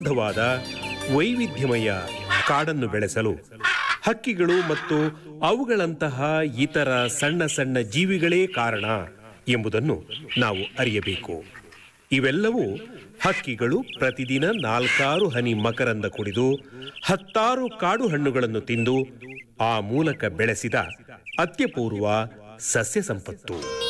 ಸಮೃದ್ಧವಾದ ವೈವಿಧ್ಯಮಯ ಕಾಡನ್ನು ಬೆಳೆಸಲು ಹಕ್ಕಿಗಳು ಮತ್ತು ಅವುಗಳಂತಹ ಇತರ ಸಣ್ಣ ಸಣ್ಣ ಜೀವಿಗಳೇ ಕಾರಣ ಎಂಬುದನ್ನು ನಾವು ಅರಿಯಬೇಕು. ಇವೆಲ್ಲವೂ ಹಕ್ಕಿಗಳು ಪ್ರತಿದಿನ 4 ಹನಿ ಮಕರಂದ ಕುಡಿದು 10 ಕಾಡು ಹಣ್ಣುಗಳನ್ನು ತಿಂದು ಆ ಮೂಲಕ ಬೆಳೆಸಿದ ಅತ್ಯಪೂರ್ವ ಸಸ್ಯ ಸಂಪತ್ತು.